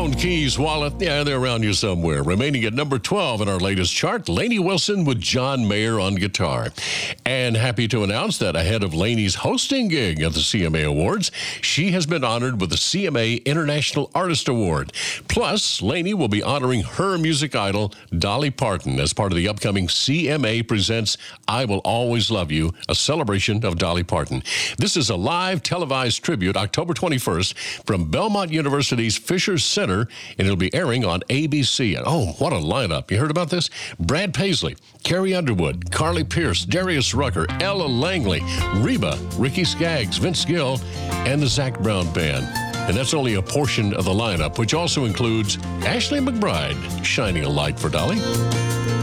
phone, keys, wallet, yeah, they're around you somewhere. Remaining at number 12 in our latest chart, Lainey Wilson with John Mayer on guitar. And happy to announce that ahead of Lainey's hosting gig at the CMA Awards, she has been honored with the CMA International Artist Award. Plus, Lainey will be honoring her music idol, Dolly Parton, as part of the upcoming CMA Presents I Will Always Love You, a celebration of Dolly Parton. This is a live televised tribute October 21st from Belmont University's Fisher Center, and it'll be airing on ABC. Oh, what a lineup. You heard about this? Brad Paisley, Carrie Underwood, Carly Pearce, Darius Rucker, Ella Langley, Reba, Ricky Skaggs, Vince Gill, and the Zac Brown Band. And that's only a portion of the lineup, which also includes Ashley McBryde, shining a light for Dolly.